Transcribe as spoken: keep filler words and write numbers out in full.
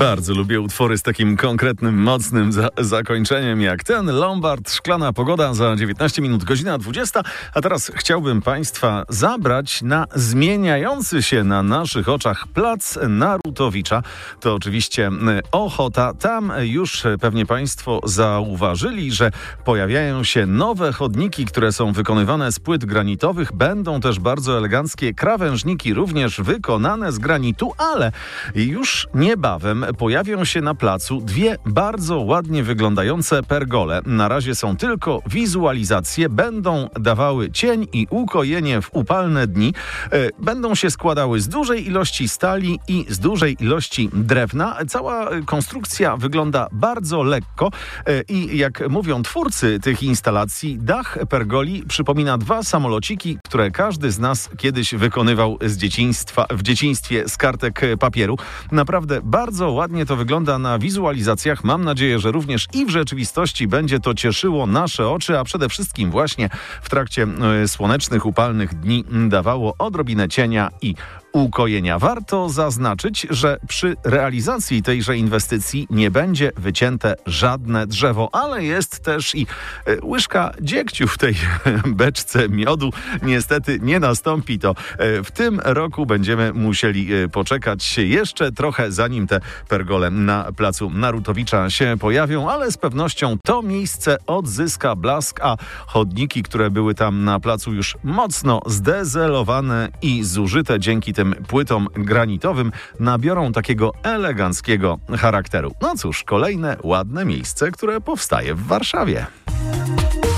Bardzo lubię utwory z takim konkretnym, mocnym za- zakończeniem jak ten. Lombard, Szklana pogoda za dziewiętnaście minut, godzina dwudziesta. A teraz chciałbym Państwa zabrać na zmieniający się na naszych oczach plac Narutowicza. To oczywiście Ochota. Tam już pewnie Państwo zauważyli, że pojawiają się nowe chodniki, które są wykonywane z płyt granitowych. Będą też bardzo eleganckie krawężniki, również wykonane z granitu, ale już niebawem pojawią się na placu dwie bardzo ładnie wyglądające pergole. Na razie są tylko wizualizacje, będą dawały cień i ukojenie w upalne dni. Będą się składały z dużej ilości stali i z dużej ilości drewna. Cała konstrukcja wygląda bardzo lekko i jak mówią twórcy tych instalacji, dach pergoli przypomina dwa samolociki, które każdy z nas kiedyś wykonywał z dzieciństwa, w dzieciństwie z kartek papieru. Naprawdę bardzo ładnie to wygląda na wizualizacjach. Mam nadzieję, że również i w rzeczywistości będzie to cieszyło nasze oczy, a przede wszystkim właśnie w trakcie słonecznych, upalnych dni dawało odrobinę cienia i ukojenia. Warto zaznaczyć, że przy realizacji tejże inwestycji nie będzie wycięte żadne drzewo, ale jest też i łyżka dziegciu w tej beczce miodu. Niestety nie nastąpi to. W tym roku będziemy musieli poczekać jeszcze trochę, zanim te pergole na placu Narutowicza się pojawią, ale z pewnością to miejsce odzyska blask, a chodniki, które były tam na placu już mocno zdezelowane i zużyte dzięki tym płytom granitowym, nabiorą takiego eleganckiego charakteru. No cóż, kolejne ładne miejsce, które powstaje w Warszawie.